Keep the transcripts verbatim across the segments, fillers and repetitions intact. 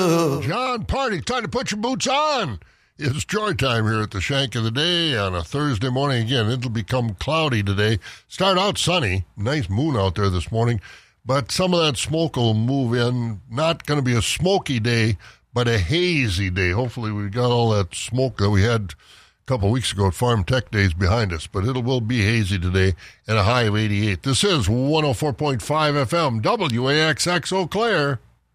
John Party, time to put your boots on. It's joy time here at the Shank of the Day on a Thursday morning. Again, it'll become cloudy today. Start out sunny. Nice moon out there this morning. But some of that smoke will move in. Not going to be a smoky day, but a hazy day. Hopefully we got all that smoke that we had a couple of weeks ago at Farm Tech Days behind us. But it will be hazy today and a high of eighty-eight. This is one oh four point five F M, W A X X Eau Claire.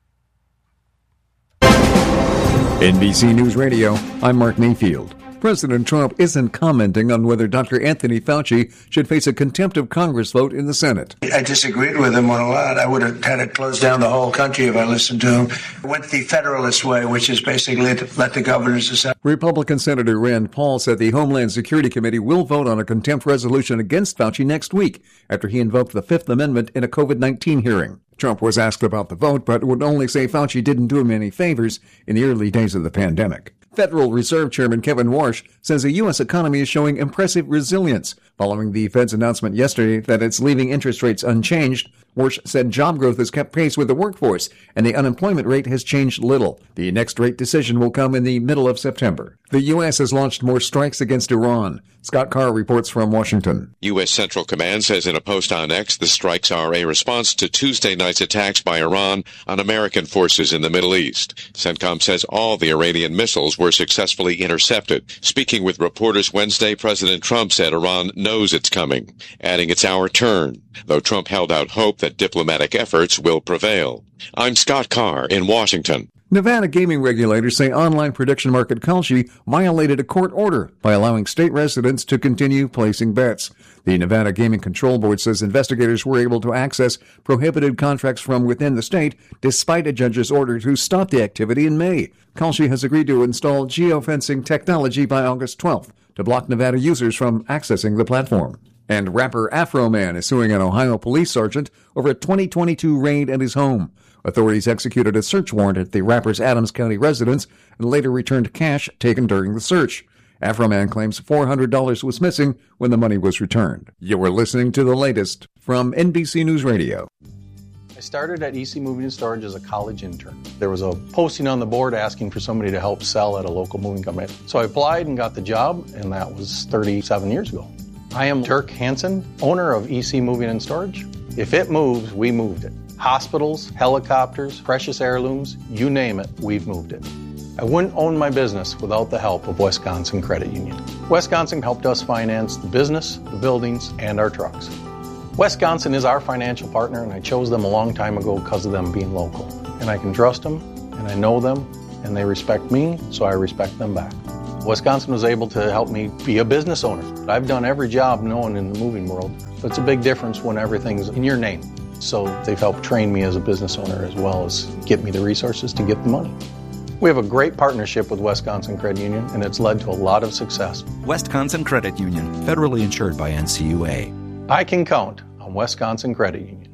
N B C News Radio, I'm Mark Mayfield. President Trump isn't commenting on whether Doctor Anthony Fauci should face a contempt of Congress vote in the Senate. I disagreed with him on a lot. I would have had to close down the whole country if I listened to him. I went the Federalist way, which is basically let the governors decide. Republican Senator Rand Paul said the Homeland Security Committee will vote on a contempt resolution against Fauci next week after he invoked the Fifth Amendment in a covid nineteen hearing. Trump was asked about the vote, but would only say Fauci didn't do him any favors in the early days of the pandemic. Federal Reserve Chairman Kevin Warsh says the U S economy is showing impressive resilience following the Fed's announcement yesterday that it's leaving interest rates unchanged. Warsh said job growth has kept pace with the workforce and the unemployment rate has changed little. The next rate decision will come in the middle of September. The U S has launched more strikes against Iran. Scott Carr reports from Washington. U S. Central Command says in a post on X the strikes are a response to Tuesday night's attacks by Iran on American forces in the Middle East. CENTCOM says all the Iranian missiles were successfully intercepted. Speaking with reporters Wednesday, President Trump said Iran knows it's coming, adding it's our turn, though Trump held out hope that diplomatic efforts will prevail. I'm Scott Carr in Washington. Nevada gaming regulators say online prediction market Kalshi violated a court order by allowing state residents to continue placing bets. The Nevada Gaming Control Board says investigators were able to access prohibited contracts from within the state despite a judge's order to stop the activity in May. Kalshi has agreed to install geofencing technology by August twelfth to block Nevada users from accessing the platform. And rapper Afro Man is suing an Ohio police sergeant over a twenty twenty-two raid at his home. Authorities executed a search warrant at the rapper's Adams County residence and later returned cash taken during the search. Afro Man claims four hundred dollars was missing when the money was returned. You were listening to the latest from N B C News Radio. I started at E C Moving and Storage as a college intern. There was a posting on the board asking for somebody to help sell at a local moving company. So I applied and got the job, and that was thirty-seven years ago. I am Dirk Hansen, owner of E C Moving and Storage. If it moves, we moved it. Hospitals, helicopters, precious heirlooms, you name it, we've moved it. I wouldn't own my business without the help of Wisconsin Credit Union. Wisconsin helped us finance the business, the buildings, and our trucks. Wisconsin is our financial partner, and I chose them a long time ago because of them being local. And I can trust them, and I know them, and they respect me, so I respect them back. Wisconsin was able to help me be a business owner. I've done every job known in the moving world, but it's a big difference when everything's in your name. So they've helped train me as a business owner as well as get me the resources to get the money. We have a great partnership with Wisconsin Credit Union, and it's led to a lot of success. Wisconsin Credit Union, federally insured by N C U A. I can count on Wisconsin Credit Union.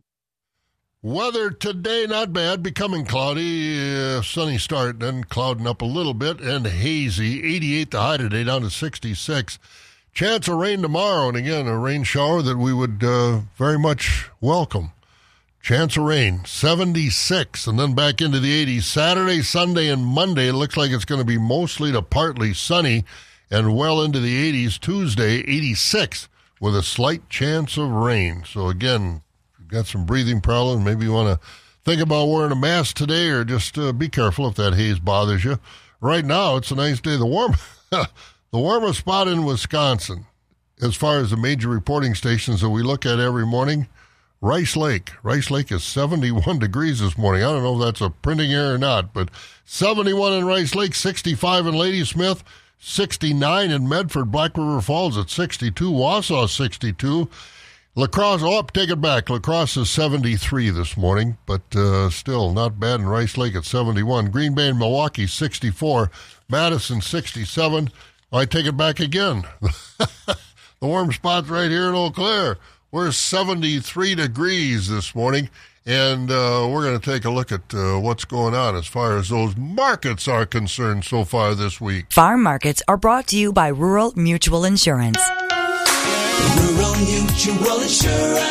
Weather today, not bad, becoming cloudy, uh, sunny start, then clouding up a little bit, and hazy. eighty-eight the high today, down to sixty-six. Chance of rain tomorrow, and again, a rain shower that we would uh, very much welcome. Chance of rain, seventy-six, and then back into the eighties. Saturday, Sunday, and Monday, it looks like it's going to be mostly to partly sunny and well into the eighties. Tuesday, eighty-six, with a slight chance of rain. So again, if you've got some breathing problems, maybe you want to think about wearing a mask today, or just uh, be careful if that haze bothers you. Right now, it's a nice day. The warm... The warmest spot in Wisconsin, as far as the major reporting stations that we look at every morning, Rice Lake. Rice Lake is seventy-one degrees this morning. I don't know if that's a printing error or not, but seventy-one in Rice Lake, sixty-five in Ladysmith, sixty-nine in Medford, Black River Falls at sixty-two, Wausau sixty-two. La Crosse, oh, take it back. La Crosse is seventy-three this morning, but uh, still not bad in Rice Lake at seventy-one. Green Bay and Milwaukee, sixty-four. Madison, sixty-seven. I take it back again. The warm spot's right here in Eau Claire. We're seventy-three degrees this morning, and uh, we're going to take a look at uh, what's going on as far as those markets are concerned so far this week. Farm markets are brought to you by Rural Mutual Insurance. Rural Mutual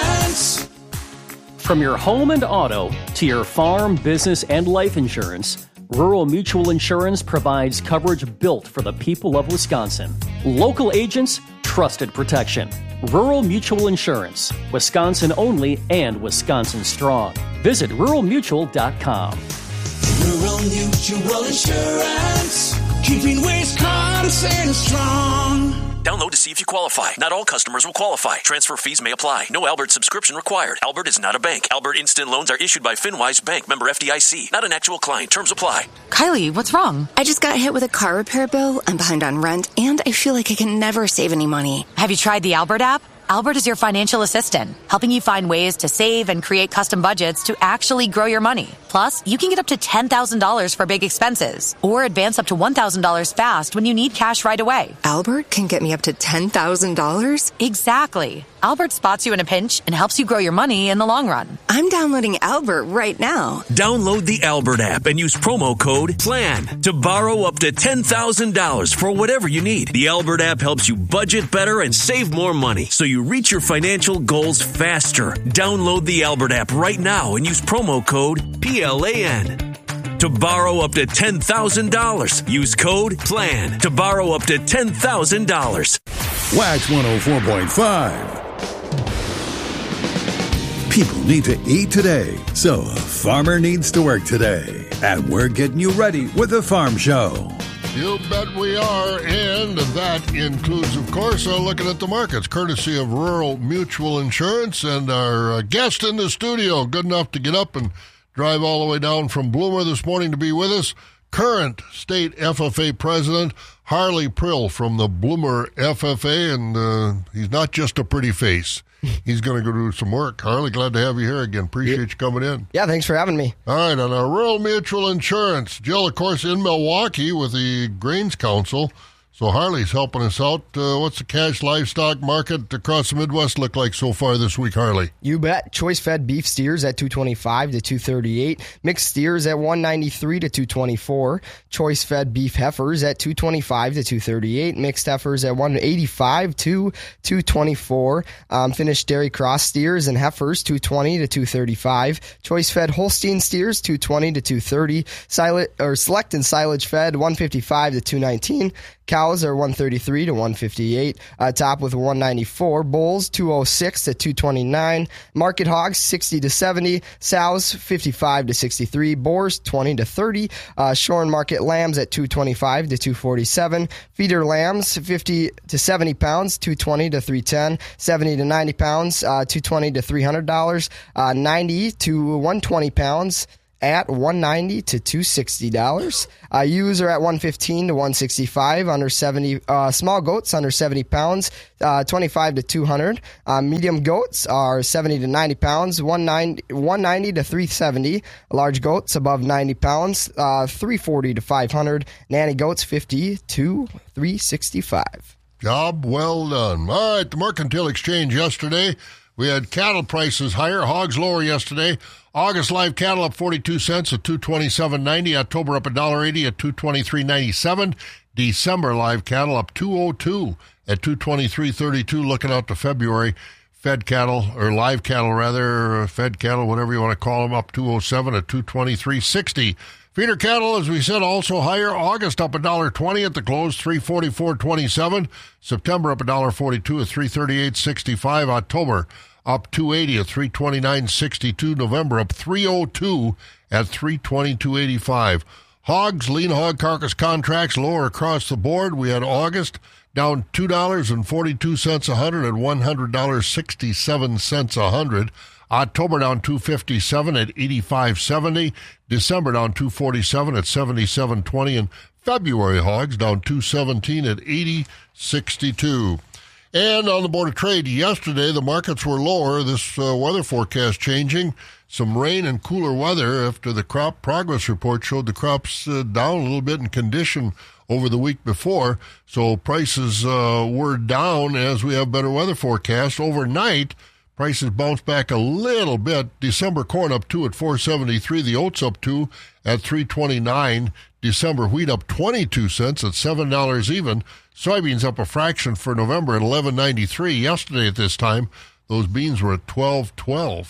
Insurance. From your home and auto to your farm, business, and life insurance, Rural Mutual Insurance provides coverage built for the people of Wisconsin. Local agents, trusted protection. Rural Mutual Insurance, Wisconsin only and Wisconsin strong. Visit rural mutual dot com. Rural Mutual Insurance, keeping Wisconsin strong. Download to see if you qualify. Not all customers will qualify. Transfer fees may apply. No Albert subscription required. Albert is not a bank. Albert Instant Loans are issued by FinWise Bank, member F D I C. Not an actual client. Terms apply. Kylie, what's wrong? I just got hit with a car repair bill. I'm behind on rent, and I feel like I can never save any money. Have you tried the Albert app? Albert is your financial assistant, helping you find ways to save and create custom budgets to actually grow your money. Plus, you can get up to ten thousand dollars for big expenses or advance up to one thousand dollars fast when you need cash right away. Albert can get me up to ten thousand dollars? Exactly. Albert spots you in a pinch and helps you grow your money in the long run. I'm downloading Albert right now. Download the Albert app and use promo code PLAN to borrow up to ten thousand dollars for whatever you need. The Albert app helps you budget better and save more money so you reach your financial goals faster. Download the Albert app right now and use promo code P L A N. To borrow up to ten thousand dollars, use code PLAN to borrow up to ten thousand dollars. Wax one oh four point five. People need to eat today, so a farmer needs to work today. And we're getting you ready with the Farm Show. You bet we are, and that includes, of course, uh, looking at the markets, courtesy of Rural Mutual Insurance, and our uh, guest in the studio, good enough to get up and drive all the way down from Bloomer this morning to be with us, current state F F A president, Harley Prill from the Bloomer F F A, and uh, he's not just a pretty face. He's going to go do some work. Harley, glad to have you here again. Appreciate you coming in. Yeah, thanks for having me. All right, on our Rural Mutual Insurance, Jill, of course, in Milwaukee with the Grains Council. So Harley's helping us out. Uh, what's the cash livestock market across the Midwest look like so far this week, Harley? You bet. Choice-fed beef steers at two twenty-five to two thirty-eight. Mixed steers at one ninety-three to two twenty-four. Choice-fed beef heifers at two twenty-five to two thirty-eight. Mixed heifers at one eighty-five to two twenty-four. Um, finished dairy cross steers and heifers two twenty to two thirty-five. Choice-fed Holstein steers two twenty to two thirty. Silage or select and silage fed one fifty-five to two nineteen. Cows are one thirty-three to one fifty-eight. Uh, top with one ninety-four. Bulls two oh six to two twenty-nine. Market hogs sixty to seventy. Sows fifty-five to sixty-three. Boars twenty to thirty. Uh, shorn market lambs at two twenty-five to two forty-seven. Feeder lambs fifty to seventy pounds, two twenty to three ten. seventy to ninety pounds, uh, two twenty to three hundred dollars. Uh, ninety to one twenty pounds at one ninety to two sixty dollars. Uh, ewes are at one fifteen to one sixty-five. Under seventy, uh, small goats under seventy pounds, uh, twenty-five to two hundred. Uh, medium goats are seventy to ninety pounds, one ninety to three seventy. Large goats above ninety pounds, uh, three forty to five hundred. Nanny goats fifty to three sixty-five. Job well done. All right, the Mercantile Exchange yesterday. We had cattle prices higher, hogs lower yesterday. August live cattle up forty-two cents at two twenty-seven ninety. October up one dollar eighty at two twenty-three ninety-seven. December live cattle up two oh two at two twenty-three thirty-two. Looking out to February, fed cattle, or live cattle rather, fed cattle, whatever you want to call them, up two oh seven at two twenty-three sixty. Feeder cattle, as we said, also higher. August up one dollar twenty at the close, three forty-four twenty-seven. September up one dollar forty-two at three thirty-eight sixty-five. October up two eighty at three twenty-nine sixty-two. November up three oh two at three twenty-two eighty-five. Hogs, lean hog carcass contracts lower across the board. We had August down two dollars and forty-two cents a hundred at one hundred dollars and sixty-seven cents a hundred. October down two fifty-seven at eighty-five seventy. December down two forty-seven at seventy-seven twenty. And February hogs down two seventeen at eighty sixty-two. And on the Board of Trade yesterday, the markets were lower. This uh, weather forecast changing. Some rain and cooler weather after the crop progress report showed the crops uh, down a little bit in condition over the week before. So prices uh, were down as we have better weather forecast. Overnight, prices bounced back a little bit. December corn up two at four seventy-three. The oats up two at three twenty-nine. December wheat up twenty-two cents at seven dollars even. Soybeans up a fraction for November at eleven ninety-three. Yesterday at this time, those beans were at twelve twelve.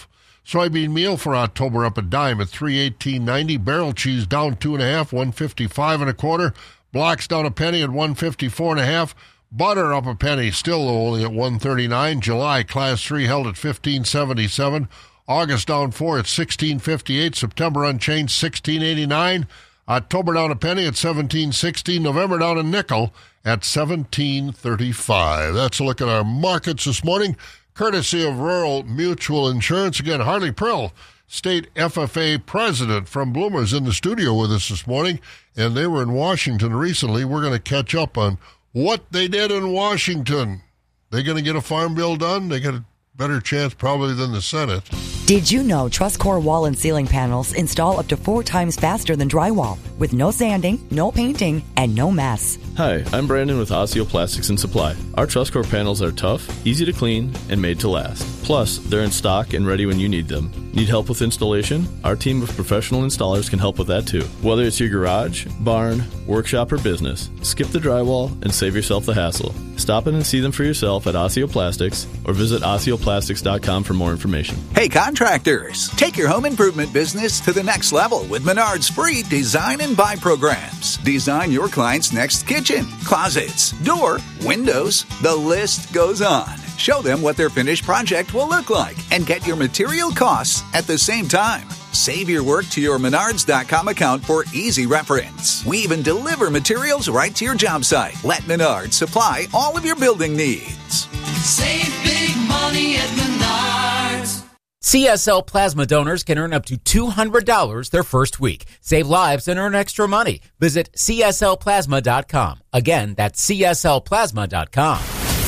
Soybean meal for October up a dime at three eighteen ninety. Barrel cheese down two and a half, one fifty-five and a quarter. Blocks down a penny at one fifty-four and a half. Butter up a penny, still only at one thirty-nine. July class three held at fifteen seventy-seven. August down four at sixteen fifty-eight. September unchanged sixteen eighty-nine. October down a penny at seventeen sixteen. November down a nickel at seventeen thirty-five. That's a look at our markets this morning, courtesy of Rural Mutual Insurance. Again, Harley Prill, State F F A President from Bloomer's, in the studio with us this morning, and they were in Washington recently. We're going to catch up on what they did in Washington. They going to get a farm bill done? They got a better chance probably than the Senate. Did you know TrustCore wall and ceiling panels install up to four times faster than drywall, with no sanding, no painting, and no mess? Hi, I'm Brandon with Osseo Plastics and Supply. Our TrustCore panels are tough, easy to clean, and made to last. Plus, they're in stock and ready when you need them. Need help with installation? Our team of professional installers can help with that too. Whether it's your garage, barn, workshop, or business, skip the drywall and save yourself the hassle. Stop in and see them for yourself at Osseo Plastics or visit osseo plastics dot com for more information. Hey contractors, take your home improvement business to the next level with Menard's free design and buy programs. Design your client's next kitchen, closets, door, windows, the list goes on. Show them what their finished project will look like and get your material costs at the same time. Save your work to your menards dot com account for easy reference. We even deliver materials right to your job site. Let Menards supply all of your building needs. Save big money at Menards. C S L Plasma donors can earn up to two hundred dollars their first week. Save lives and earn extra money. Visit C S L plasma dot com. Again, that's C S L plasma dot com.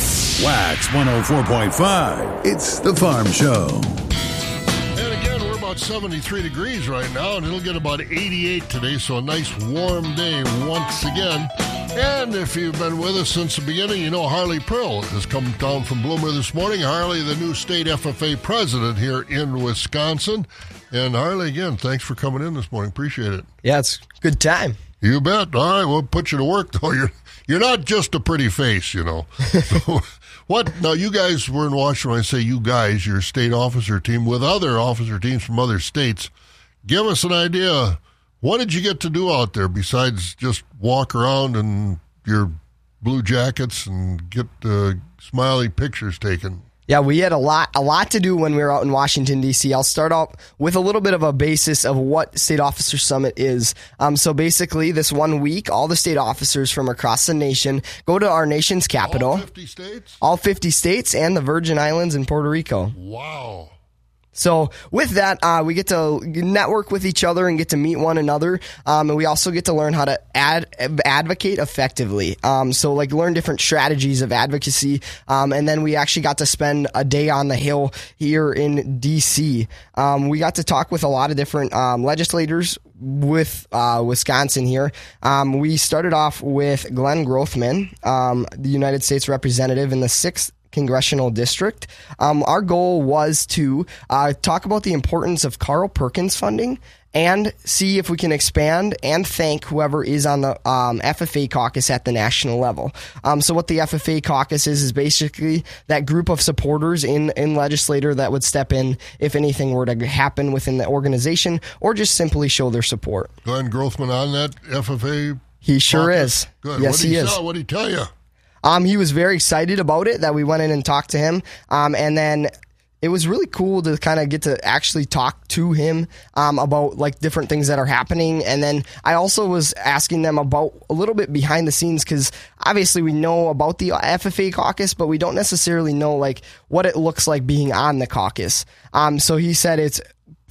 Wax one oh four point five. It's the Farm Show. And again, we're about seventy-three degrees right now, and it'll get about eighty-eight today, so a nice warm day once again. And if you've been with us since the beginning, you know Harley Prill has come down from Bloomer this morning. Harley, the new State F F A President here in Wisconsin. And Harley, again, thanks for coming in this morning. Appreciate it. Yeah, it's a good time. You bet. All right, we'll put you to work, though. You're, you're not just a pretty face, you know. So, what? Now, you guys were in Washington. When I say you guys, your state officer team with other officer teams from other states. Give us an idea. What did you get to do out there besides just walk around in your blue jackets and get uh, smiley pictures taken? Yeah, we had a lot a lot to do when we were out in Washington, D C I'll start out with a little bit of a basis of what State Officer Summit is. Um, so basically, this one week, all the state officers from across the nation go to our nation's capital. All fifty states? All fifty states and the Virgin Islands and Puerto Rico. Wow. So with that, uh, we get to network with each other and get to meet one another. Um, and we also get to learn how to ad- advocate effectively. Um, so like learn different strategies of advocacy. Um, and then we actually got to spend a day on the Hill here in D C. Um, we got to talk with a lot of different um, legislators with uh, Wisconsin here. Um, we started off with Glenn Grothman, um, the United States representative in the sixth Congressional District. Um, our goal was to uh, talk about the importance of Carl Perkins funding and see if we can expand and thank whoever is on the um, F F A caucus at the national level. Um, so what the F F A caucus is, is basically that group of supporters in, in legislator that would step in if anything were to happen within the organization or just simply show their support. Glenn Grothman on that F F A? He sure caucus? is. Good. Yes, What'd he, he is. Tell? What'd he tell you? Um, he was very excited about it, that we went in and talked to him. Um, and then it was really cool to kind of get to actually talk to him um, about like different things that are happening. And then I also was asking them about a little bit behind the scenes, because obviously we know about the F F A caucus, but we don't necessarily know like what it looks like being on the caucus. Um, so he said it's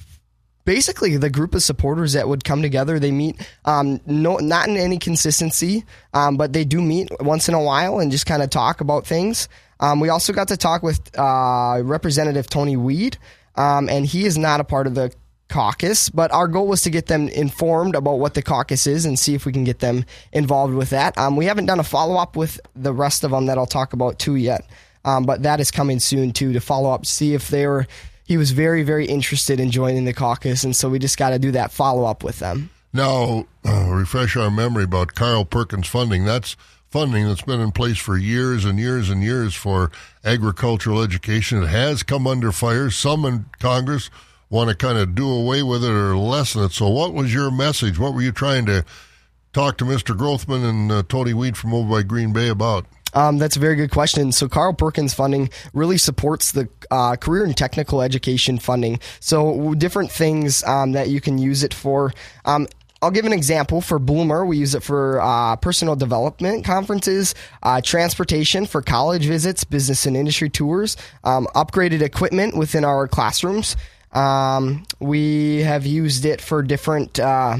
basically the group of supporters that would come together. They meet, um, no, not in any consistency, um, but they do meet once in a while and just kind of talk about things. Um, we also got to talk with uh, Representative Tony Weed, um, and he is not a part of the caucus, but our goal was to get them informed about what the caucus is and see if we can get them involved with that. Um, we haven't done a follow-up with the rest of them that I'll talk about too yet, um, but that is coming soon too, to follow up, see if they were... He was very, very interested in joining the caucus, and so we just got to do that follow-up with them. Now, uh, refresh our memory about Carl Perkins funding. That's funding that's been in place for years and years and years for agricultural education. It has come under fire, some in Congress, want to kind of do away with it or lessen it. So what was your message? What were you trying to talk to Mister Grothman and uh, Tony Weed from over by Green Bay about? Um, that's a very good question. So Carl Perkins funding really supports the uh, career and technical education funding. So different things um, that you can use it for. Um, I'll give an example. For Bloomer, we use it for uh, personal development conferences, uh, transportation for college visits, business and industry tours, um, upgraded equipment within our classrooms. Um, we have used it for different... Uh,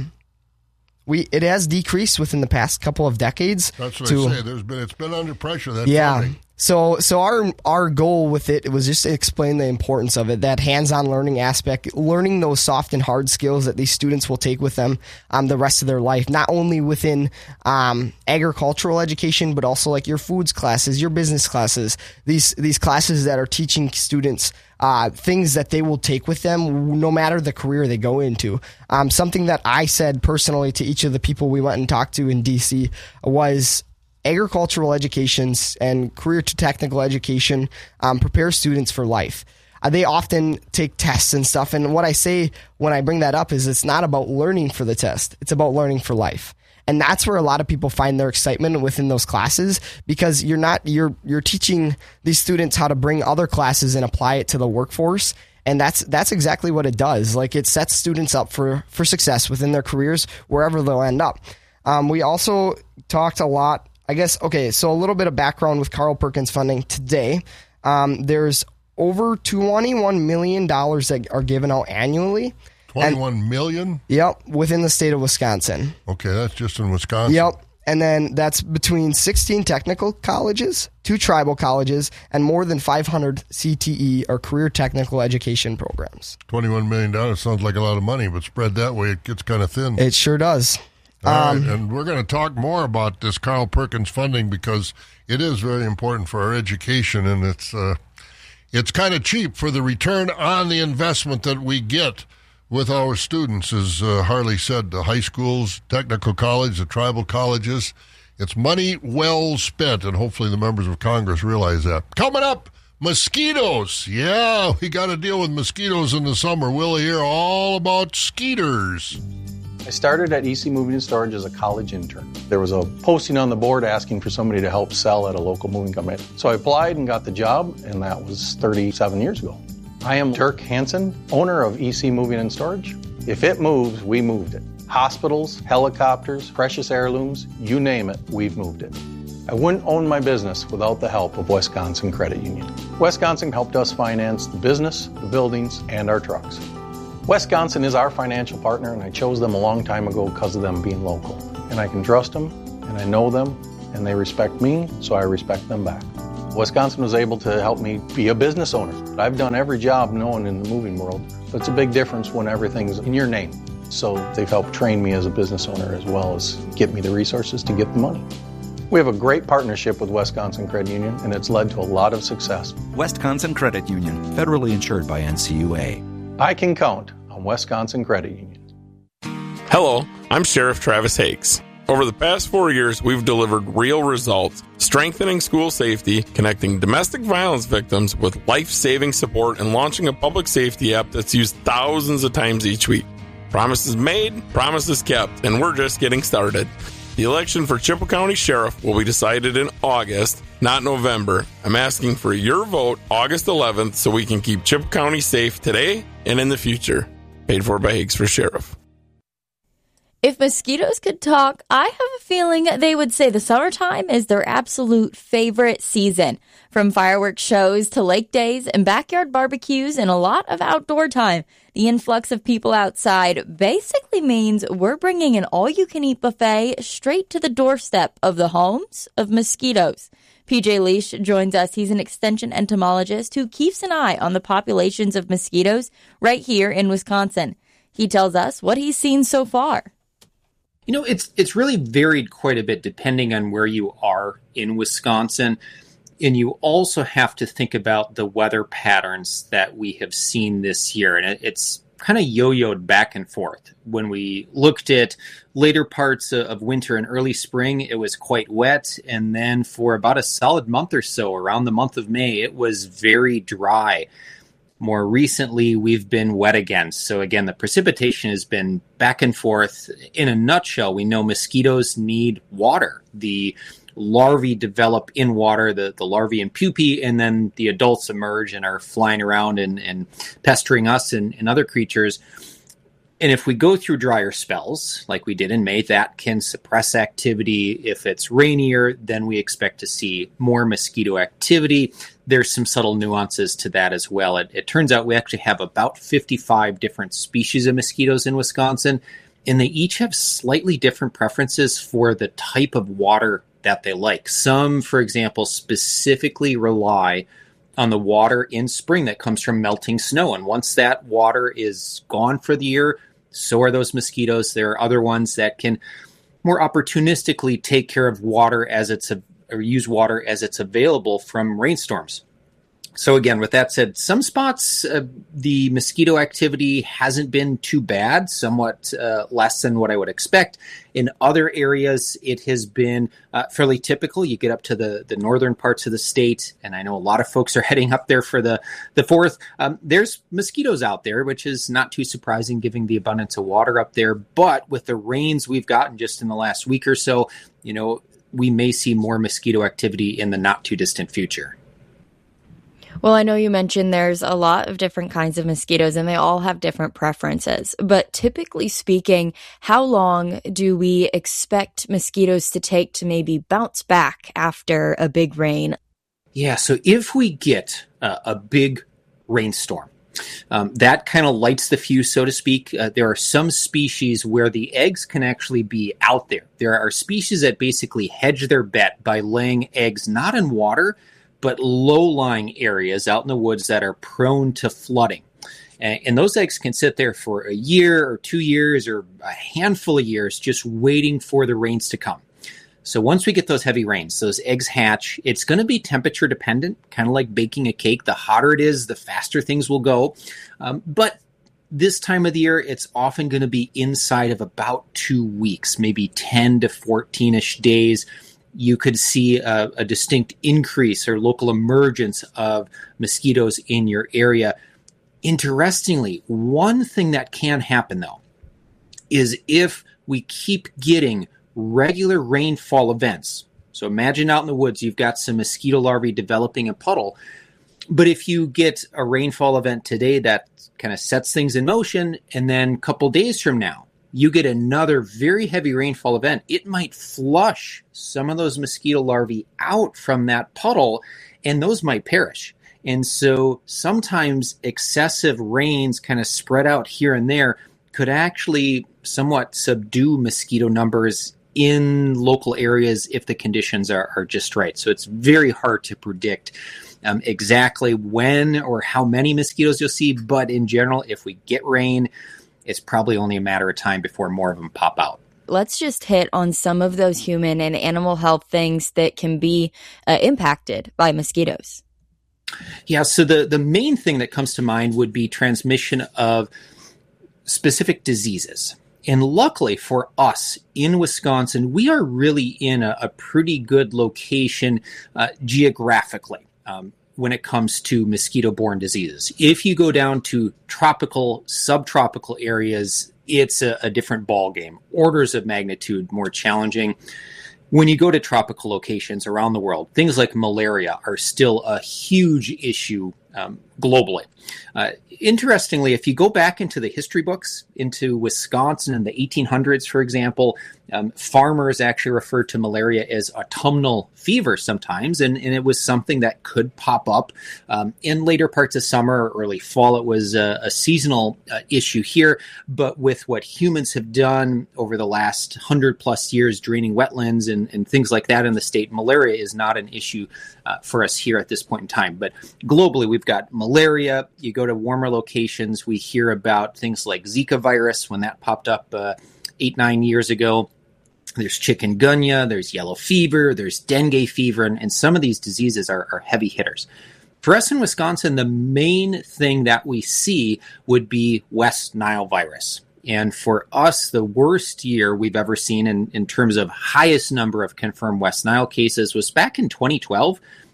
We it has decreased within the past couple of decades. That's what to, I say. There's been it's been under pressure. That yeah. funding. So so our our goal with it was just to explain the importance of it, that hands-on learning aspect, learning those soft and hard skills that these students will take with them um, the rest of their life, not only within um, agricultural education, but also like your foods classes, your business classes, these these classes that are teaching students uh, things that they will take with them no matter the career they go into. Um, something that I said personally to each of the people we went and talked to in D C was, agricultural educations and career to technical education um, prepare students for life. Uh, they often take tests and stuff. And what I say when I bring that up is it's not about learning for the test. It's about learning for life. And that's where a lot of people find their excitement within those classes, because you're not, you're, you're teaching these students how to bring other classes and apply it to the workforce. And that's, that's exactly what it does. Like, it sets students up for, for success within their careers, wherever they'll end up. Um, we also talked a lot, I guess, okay, so a little bit of background with Carl Perkins funding today. Um, there's over twenty-one million dollars that are given out annually. twenty-one million? Yep, within the state of Wisconsin. Okay, that's just in Wisconsin. Yep, and then that's between sixteen technical colleges, two tribal colleges, and more than five hundred C T E, or career technical education programs. twenty-one million dollars sounds like a lot of money, but spread that way, it gets kind of thin. It sure does. All Um, right, and we're going to talk more about this Carl Perkins funding, because it is very important for our education, and it's uh, it's kind of cheap for the return on the investment that we get with our students. As uh, Harley said, the high schools, technical college, the tribal colleges, it's money well spent, and hopefully the members of Congress realize that. Coming up, mosquitoes. Yeah, we got to deal with mosquitoes in the summer. We'll hear all about skeeters. I started at E C Moving and Storage as a college intern. There was a posting on the board asking for somebody to help sell at a local moving company. So I applied and got the job, and that was thirty-seven years ago. I am Dirk Hansen, owner of E C Moving and Storage. If it moves, we moved it. Hospitals, helicopters, precious heirlooms, you name it, we've moved it. I wouldn't own my business without the help of Wisconsin Credit Union. Wisconsin helped us finance the business, the buildings, and our trucks. Wisconsin is our financial partner, and I chose them a long time ago because of them being local. And I can trust them, and I know them, and they respect me, so I respect them back. Wisconsin was able to help me be a business owner. I've done every job known in the moving world, but it's a big difference when everything's in your name. So they've helped train me as a business owner, as well as get me the resources to get the money. We have a great partnership with Wisconsin Credit Union, and it's led to a lot of success. Wisconsin Credit Union, federally insured by N C U A. I can count on Wisconsin Credit Union. Hello, I'm Sheriff Travis Hakes. Over the past four years, we've delivered real results, strengthening school safety, connecting domestic violence victims with life-saving support, and launching a public safety app that's used thousands of times each week. Promises made, promises kept, and we're just getting started. The election for Chippewa County Sheriff will be decided in August, not November. I'm asking for your vote August eleventh so we can keep Chippewa County safe today and in the future. Paid for by Higgs for Sheriff. If mosquitoes could talk, I have a feeling they would say the summertime is their absolute favorite season. From fireworks shows to lake days and backyard barbecues and a lot of outdoor time, the influx of people outside basically means we're bringing an all-you-can-eat buffet straight to the doorstep of the homes of mosquitoes. P J Leash joins us. He's an extension entomologist who keeps an eye on the populations of mosquitoes right here in Wisconsin. He tells us what he's seen so far. You know, it's it's really varied quite a bit depending on where you are in Wisconsin. And you also have to think about the weather patterns that we have seen this year. And it, it's kind of yo-yoed back and forth. When we looked at later parts of winter and early spring, it was quite wet. And then for about a solid month or so, around the month of May, it was very dry. More recently, we've been wet again. So again, the precipitation has been back and forth. In a nutshell, we know mosquitoes need water. The larvae develop in water, the, the larvae and pupae, and then the adults emerge and are flying around and, and pestering us and, and other creatures. And if we go through drier spells, like we did in May, that can suppress activity. If it's rainier, then we expect to see more mosquito activity. There's some subtle nuances to that as well. It, it turns out we actually have about fifty-five different species of mosquitoes in Wisconsin, and they each have slightly different preferences for the type of water that they like. Some, for example, specifically rely on the water in spring that comes from melting snow. And once that water is gone for the year, so are those mosquitoes. There are other ones that can more opportunistically take care of water as it's a, or use water as it's available from rainstorms. So again, with that said, some spots, uh, the mosquito activity hasn't been too bad, somewhat uh, less than what I would expect. In other areas, it has been uh, fairly typical. You get up to the, the northern parts of the state, and I know a lot of folks are heading up there for the, the fourth. Um, there's mosquitoes out there, which is not too surprising given the abundance of water up there. But with the rains we've gotten just in the last week or so, you know, we may see more mosquito activity in the not too distant future. Well, I know you mentioned there's a lot of different kinds of mosquitoes and they all have different preferences. But typically speaking, how long do we expect mosquitoes to take to maybe bounce back after a big rain? Yeah, so if we get uh, a big rainstorm, um, that kind of lights the fuse, so to speak. Uh, there are some species where the eggs can actually be out there. There are species that basically hedge their bet by laying eggs not in water, but low-lying areas out in the woods that are prone to flooding. And, and those eggs can sit there for a year or two years or a handful of years just waiting for the rains to come. So once we get those heavy rains, those eggs hatch. It's going to be temperature dependent, kind of like baking a cake. The hotter it is, the faster things will go. Um, but this time of the year, it's often going to be inside of about two weeks, maybe ten to fourteen-ish days. You could see a, a distinct increase or local emergence of mosquitoes in your area. Interestingly, one thing that can happen, though, is if we keep getting regular rainfall events. So imagine out in the woods, you've got some mosquito larvae developing a puddle. But if you get a rainfall event today that kind of sets things in motion, and then a couple days from now, you get another very heavy rainfall event, it might flush some of those mosquito larvae out from that puddle, and those might perish. And so sometimes excessive rains kind of spread out here and there could actually somewhat subdue mosquito numbers in local areas if the conditions are, are just right. So it's very hard to predict um, exactly when or how many mosquitoes you'll see, but in general, if we get rain, it's probably only a matter of time before more of them pop out. Let's just hit on some of those human and animal health things that can be uh, impacted by mosquitoes. Yeah, so the, the main thing that comes to mind would be transmission of specific diseases. And luckily for us in Wisconsin, we are really in a, a pretty good location uh, geographically. Um, when it comes to mosquito-borne diseases. If you go down to tropical, subtropical areas, it's a, a different ballgame, orders of magnitude more challenging. When you go to tropical locations around the world, things like malaria are still a huge issue um, globally. Uh, interestingly, if you go back into the history books, into Wisconsin in the eighteen hundreds, for example, um, farmers actually referred to malaria as autumnal fever sometimes, and, and it was something that could pop up um, in later parts of summer or early fall. It was a, a seasonal uh, issue here, but with what humans have done over the last hundred plus years, draining wetlands and, and things like that in the state, malaria is not an issue uh, for us here at this point in time. But globally, we've got malaria. You go to warmer locations, we hear about things like Zika virus when that popped up uh, eight, nine years ago. There's chikungunya, there's yellow fever, there's dengue fever, and, and some of these diseases are, are heavy hitters. For us in Wisconsin, the main thing that we see would be West Nile virus. And for us, the worst year we've ever seen in, in terms of highest number of confirmed West Nile cases was back in twenty twelve.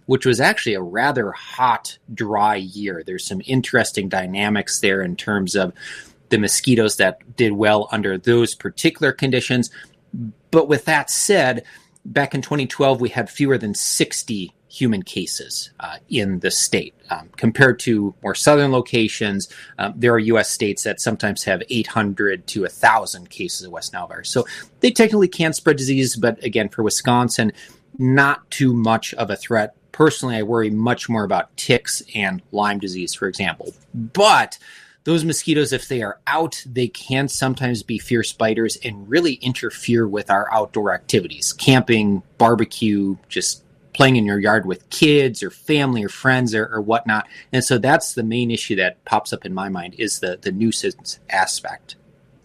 which was actually a rather hot, dry year. There's some interesting dynamics there in terms of the mosquitoes that did well under those particular conditions. But with that said, back in twenty twelve, we had fewer than sixty human cases uh, in the state. Um, compared to more southern locations, um, there are U S states that sometimes have eight hundred to one thousand cases of West Nile virus. So they technically can spread disease, but again, for Wisconsin, not too much of a threat. Personally, I worry much more about ticks and Lyme disease, for example. But those mosquitoes, if they are out, they can sometimes be fierce biters and really interfere with our outdoor activities, camping, barbecue, just playing in your yard with kids or family or friends or, or whatnot. And so that's the main issue that pops up in my mind is the, the nuisance aspect.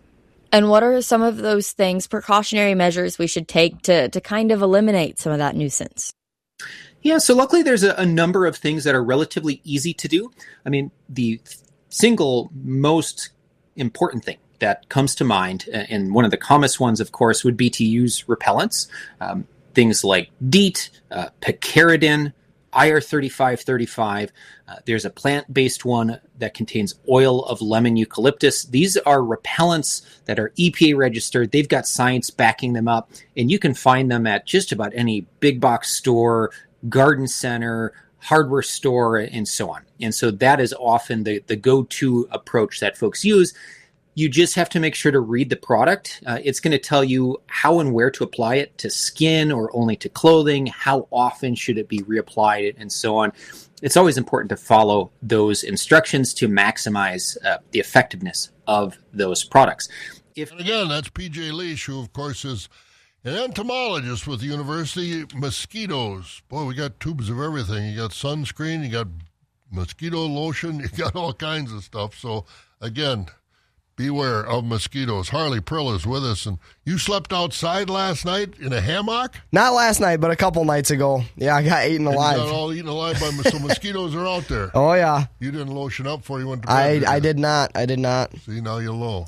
And what are some of those things, precautionary measures we should take to, to kind of eliminate some of that nuisance? Yeah, so luckily there's a, a number of things that are relatively easy to do. I mean, the single most important thing that comes to mind, and one of the commonest ones, of course, would be to use repellents. Um, things like DEET, uh, picaridin, I R thirty-five thirty-five. Uh, there's a plant-based one that contains oil of lemon eucalyptus. These are repellents that are E P A registered. They've got science backing them up, and you can find them at just about any big box store, garden center, hardware store, and so on. And so that is often the, the go-to approach that folks use. You just have to make sure to read the product. Uh, it's going to tell you how and where to apply it to skin or only to clothing, how often should it be reapplied, and so on. It's always important to follow those instructions to maximize uh, the effectiveness of those products. If and again, that's P J Leash, who, of course, is an entomologist with the university. Mosquitoes. Boy, we got tubes of everything. You got sunscreen, you got mosquito lotion, you got all kinds of stuff. So, again, beware of mosquitoes. Harley Prill is with us. And you slept outside last night in a hammock? Not last night, but a couple nights ago. Yeah, I got eaten alive. And you got all eaten alive by so mosquitoes are out there. Oh, yeah. You didn't lotion up before you went to bed? I, I did not. I did not. See, now you're low.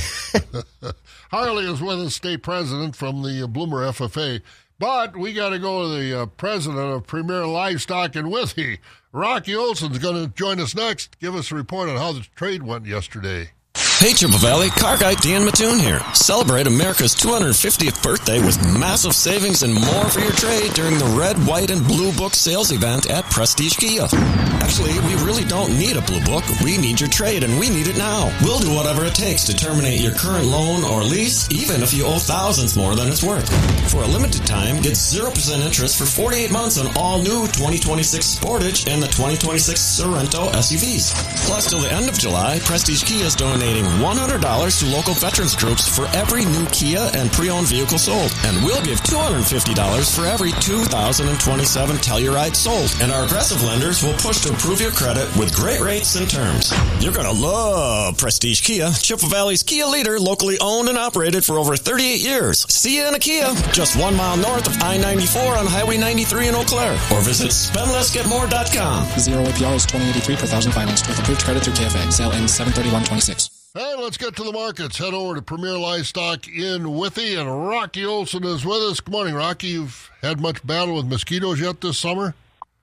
Harley is with us, state president from the Bloomer F F A. But we got to go to the uh, president of Premier Livestock in Withee. Rocky Olson's going to join us next. Give us a report on how the trade went yesterday. Hey, Chippewa Valley, car guy Dan Mattoon here. Celebrate America's two hundred fiftieth birthday with massive savings and more for your trade during the Red, White, and Blue Book sales event at Prestige Kia. Actually, we really don't need a Blue Book. We need your trade, and we need it now. We'll do whatever it takes to terminate your current loan or lease, even if you owe thousands more than it's worth. For a limited time, get zero percent interest for forty-eight months on all new twenty twenty-six Sportage and the twenty twenty-six Sorento S U Vs. Plus, till the end of July, Prestige Kia is donating one hundred dollars to local veterans groups for every new Kia and pre-owned vehicle sold. And we'll give two hundred fifty dollars for every two thousand twenty-seven Telluride sold. And our aggressive lenders will push to approve your credit with great rates and terms. You're going to love Prestige Kia, Chippewa Valley's Kia leader, locally owned and operated for over thirty-eight years. See you in a Kia, just one mile north of I ninety-four on Highway ninety-three in Eau Claire. Or visit spend less get more dot com. Zero A P R is twenty eighty-three per thousand financed with approved credit through K F A. Sale ends seven thirty-one twenty-six. Hey, let's get to the markets. Head over to Premier Livestock in Withee, and Rocky Olson is with us. Good morning, Rocky. You've had much battle with mosquitoes yet this summer?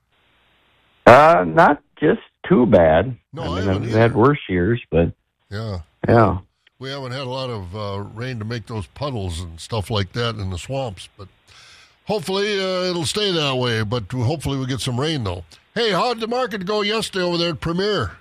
Uh, not just too bad. No, I I mean, haven't I've either. had worse years, but Yeah. yeah. We haven't had a lot of uh, rain to make those puddles and stuff like that in the swamps, but hopefully uh, it'll stay that way, but hopefully we'll get some rain, though. Hey, how did the market go yesterday over there at Premier?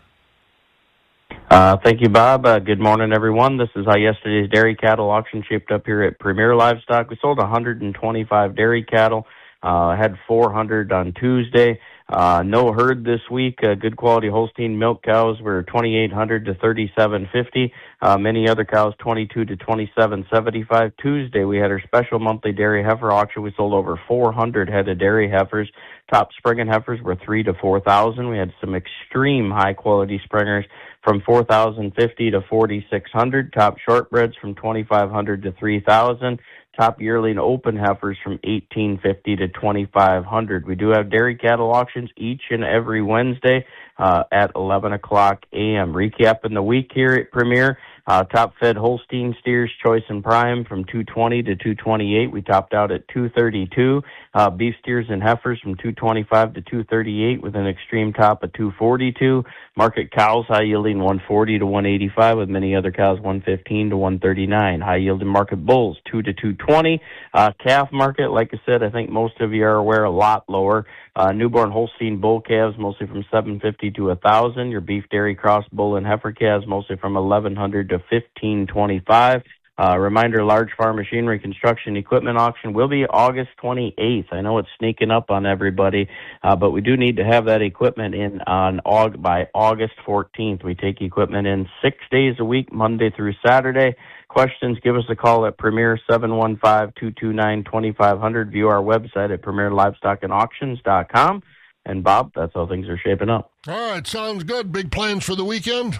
Uh, thank you, Bob. Uh, good morning, everyone. This is how yesterday's dairy cattle auction shaped up here at Premier Livestock. We sold one hundred twenty-five dairy cattle, uh, had four hundred on Tuesday. Uh, no herd this week. Uh, good quality Holstein milk cows were twenty-eight hundred to thirty-seven fifty. Uh, many other cows twenty-two to twenty-seven seventy-five. Tuesday we had our special monthly dairy heifer auction. We sold over four hundred head of dairy heifers. Top springing heifers were three to four thousand. We had some extreme high quality springers from four thousand fifty to forty-six hundred. Top shortbreds from twenty-five hundred to three thousand. Top yearling open heifers from eighteen fifty to twenty-five hundred. We do have dairy cattle auctions each and every Wednesday uh, at eleven o'clock a.m. Recapping the week here at Premier. Uh, top-fed Holstein steers, choice and prime, from two twenty to two twenty-eight. We topped out at two thirty-two. Uh, beef steers and heifers from two twenty-five to two thirty-eight with an extreme top of two forty-two. Market cows high-yielding one forty to one eighty-five, with many other cows one fifteen to one thirty-nine. High-yielding market bulls two to two twenty. Uh, calf market, like I said, I think most of you are aware, a lot lower. Uh, newborn Holstein bull calves mostly from seven fifty to one thousand. Your beef dairy cross bull and heifer calves mostly from eleven hundred to fifteen twenty-five. Uh, reminder, large farm machinery construction equipment auction will be August twenty-eighth. I know it's sneaking up on everybody, uh, but we do need to have that equipment in on Aug- by August fourteenth. We take equipment in six days a week, Monday through Saturday. Questions, give us a call at Premier seven one five, two two nine, two five zero zero. View our website at premier livestock and auctions dot com. And, Bob, that's how things are shaping up. All right, sounds good. Big plans for the weekend?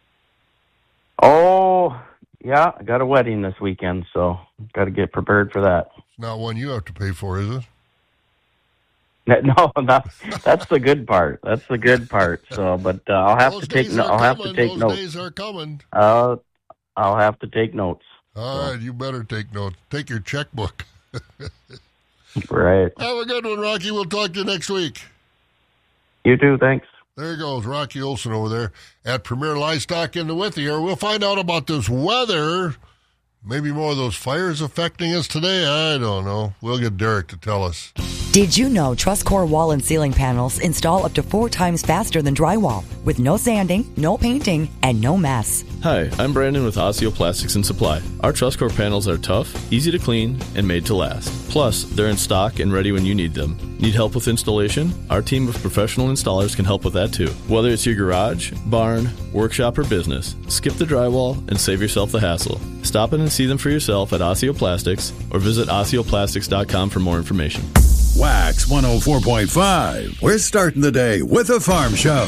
Oh, yeah, I got a wedding this weekend, so got to get prepared for that. It's not one you have to pay for, is it? No, not, that's the good part. That's the good part. So, but uh, I'll have Those to take. days No, are I'll have coming. to take Those notes. days are coming. Uh, I'll have to take notes. All right, you better take notes. Take your checkbook. Right. Have a good one, Rocky. We'll talk to you next week. You too. Thanks. There goes Rocky Olson over there at Premier Livestock in the Withy. We'll find out about this weather. Maybe more of those fires affecting us today. I don't know. We'll get Derek to tell us. Did you know TrustCore wall and ceiling panels install up to four times faster than drywall with no sanding, no painting, and no mess? Hi, I'm Brandon with Osceola Plastics and Supply. Our TrustCore panels are tough, easy to clean, and made to last. Plus, they're in stock and ready when you need them. Need help with installation? Our team of professional installers can help with that too. Whether it's your garage, barn, workshop, or business, skip the drywall and save yourself the hassle. Stop in and see them for yourself at Osceola Plastics or visit osceola plastics dot com for more information. Wax one oh four point five. We're starting the day with a farm show.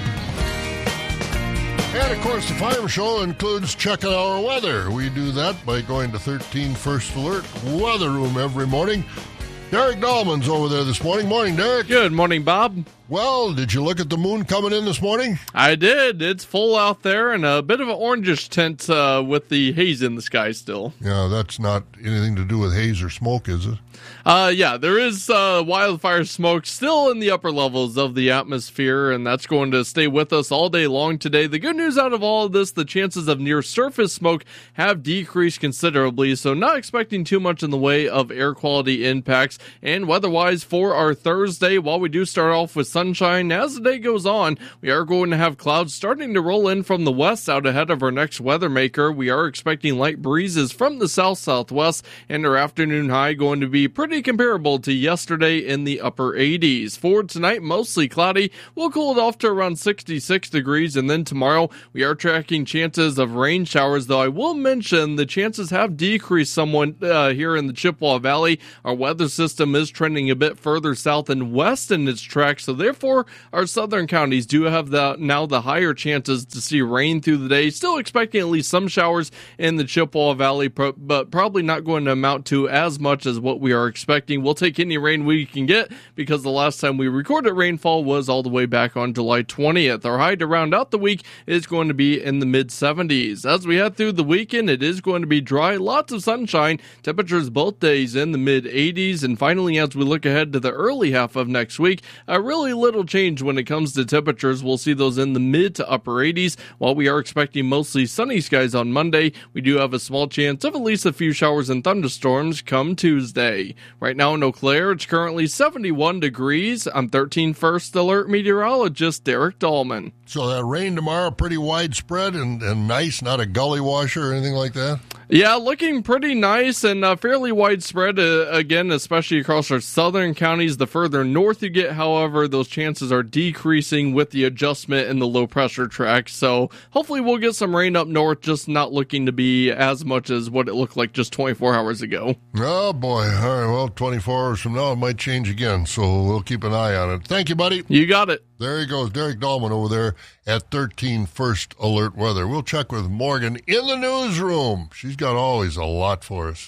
And, of course, the Farm Show includes checking our weather. We do that by going to thirteen First Alert Weather Room every morning. Derek Dahlman's over there this morning. Morning, Derek. Good morning, Bob. Well, did you look at the moon coming in this morning? I did. It's full out there and a bit of an orangish tint uh, with the haze in the sky still. Yeah, that's not anything to do with haze or smoke, is it? Uh, yeah, there is uh, wildfire smoke still in the upper levels of the atmosphere, and that's going to stay with us all day long today. The good news out of all of this, the chances of near-surface smoke have decreased considerably, so not expecting too much in the way of air quality impacts. And weather-wise for our Thursday, while we do start off with sunshine, as the day goes on, we are going to have clouds starting to roll in from the west out ahead of our next weather maker. We are expecting light breezes from the south-southwest, and our afternoon high going to be pretty comparable to yesterday in the upper eighties. For tonight, mostly cloudy. We'll cool it off to around sixty-six degrees, and then tomorrow we are tracking chances of rain showers, though I will mention the chances have decreased somewhat uh, here in the Chippewa Valley. Our weather system is trending a bit further south and west in its track, so therefore our southern counties do have the now the higher chances to see rain through the day. Still expecting at least some showers in the Chippewa Valley, but probably not going to amount to as much as what we are expecting. We'll take any rain we can get because the last time we recorded rainfall was all the way back on July twentieth. Our high to round out the week is going to be in the mid seventies. As we head through the weekend, it is going to be dry, lots of sunshine, temperatures both days in the mid eighties, and finally as we look ahead to the early half of next week, a really little change when it comes to temperatures. We'll see those in the mid to upper eighties. While we are expecting mostly sunny skies on Monday, we do have a small chance of at least a few showers and thunderstorms come Tuesday. Right now in Eau Claire, it's currently seventy-one degrees. I'm thirteen First Alert meteorologist Derek Dahlman. So that rain tomorrow, pretty widespread and, and nice, not a gully washer or anything like that? Yeah, looking pretty nice and uh, fairly widespread, uh, again, especially across our southern counties. The further north you get, however, those chances are decreasing with the adjustment in the low-pressure track. So hopefully we'll get some rain up north, just not looking to be as much as what it looked like just twenty-four hours ago. Oh, boy. All right, well, twenty-four hours from now, it might change again, so we'll keep an eye on it. Thank you, buddy. You got it. There he goes, Derek Dahlman over there at thirteen First Alert Weather. We'll check with Morgan in the newsroom. She's got always a lot for us.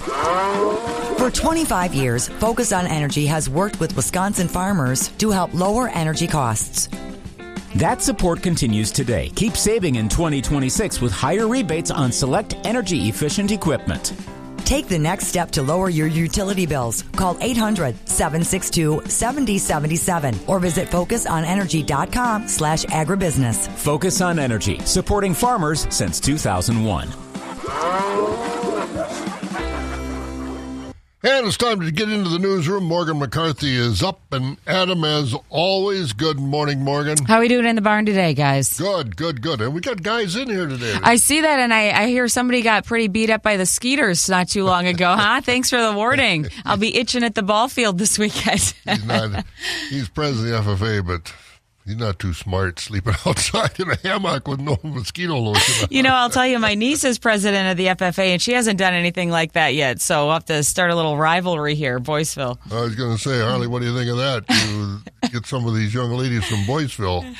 For twenty-five years, Focus on Energy has worked with Wisconsin farmers to help lower energy costs. That support continues today. Keep saving in twenty twenty-six with higher rebates on select energy-efficient equipment. Take the next step to lower your utility bills. Call eight hundred, seven six two, seven zero seven seven or visit focusonenergy.com slash agribusiness. Focus on Energy, supporting farmers since two thousand one. And it's time to get into the newsroom. Morgan McCarthy is up, and Adam, as always, good morning, Morgan. How are we doing in the barn today, guys? Good, good, good. And we got guys in here today. I see that, and I, I hear somebody got pretty beat up by the Skeeters not too long ago, huh? Thanks for the warning. I'll be itching at the ball field this weekend. He's not. He's president of the F F A, but he's not too smart sleeping outside in a hammock with no mosquito lotion on. You know, I'll tell you, my niece is president of the F F A, and she hasn't done anything like that yet. So we'll have to start a little rivalry here, Boyceville. I was going to say, Harley, what do you think of that? You get some of these young ladies from Boyceville.